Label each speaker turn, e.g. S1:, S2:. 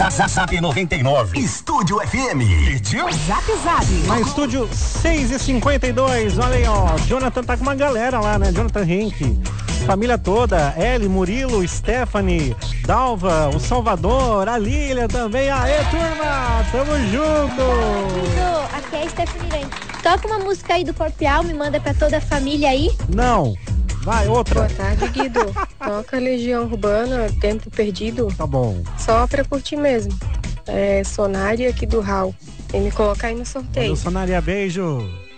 S1: Zap 99. Estúdio FM. Pediu?
S2: Zap.
S3: Na estúdio 6h52, olha aí, ó. Jonathan tá com uma galera lá, né? Jonathan Henke. Família toda, Eli, Murilo, Stephanie, Dalva, o Salvador, a Lília também. Aê, turma! Tamo junto!
S4: Aqui é a Stephanie Rank. Toca uma música aí do Corpo e Alma e manda pra toda a família aí.
S3: Não. Vai, outra.
S5: Boa tarde, Guido. Toca Legião Urbana, Tempo Perdido.
S3: Tá bom.
S5: Só pra curtir mesmo. É Sonária aqui do Raul. E me colocar aí no sorteio.
S3: Valeu, Sonária, beijo.